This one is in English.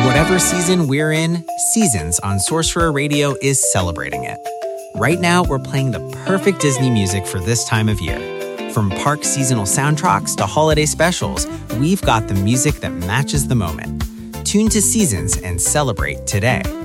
whatever season we're in, Seasons on Sorcerer Radio is celebrating it. Right now, we're playing the perfect Disney music for this time of year. From park seasonal soundtracks to holiday specials, we've got the music that matches the moment. Tune to Seasons and celebrate today.